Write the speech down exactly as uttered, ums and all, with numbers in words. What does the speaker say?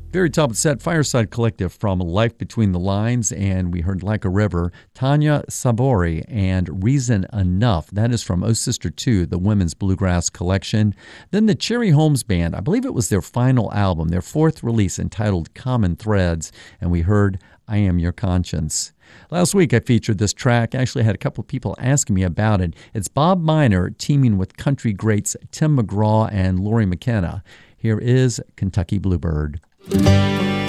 Very top of the set, Fireside Collective from Life Between the Lines, and we heard Like a River, Tanya Sabori, and Reason Enough. That is from Oh Sister two, the Women's Bluegrass Collection. Then the Cherry Holmes Band, I believe it was their final album, their fourth release entitled Common Threads, and we heard I Am Your Conscience. Last week I featured this track. I actually had a couple of people asking me about it. It's Bob Miner teaming with country greats Tim McGraw and Lori McKenna. Here is Kentucky Bluebird.